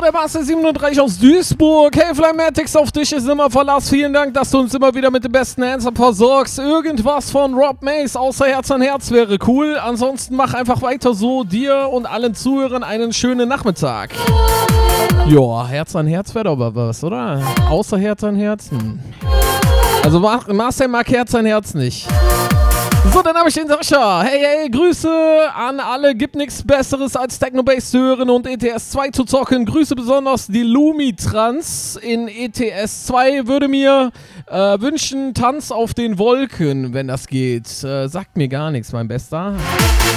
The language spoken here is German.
der Master 37 aus Duisburg. Hey, Flymatics, auf dich ist immer Verlass. Vielen Dank, dass du uns immer wieder mit dem besten Answer versorgst. Irgendwas von Rob Mace außer Herz an Herz wäre cool. Ansonsten mach einfach weiter so. Dir und allen Zuhörern einen schönen Nachmittag. Joa, Herz an Herz wäre doch aber was, oder? Außer Herz an Herz? Also Marcel mag Herz an Herz nicht. So, dann habe ich den Sascha. Hey, Grüße an alle. Gibt nichts Besseres als Technobase zu hören und ETS 2 zu zocken. Grüße besonders die Lumitrans in ETS 2. Würde mir wünschen, Tanz auf den Wolken, wenn das geht. Sagt mir gar nichts, mein Bester.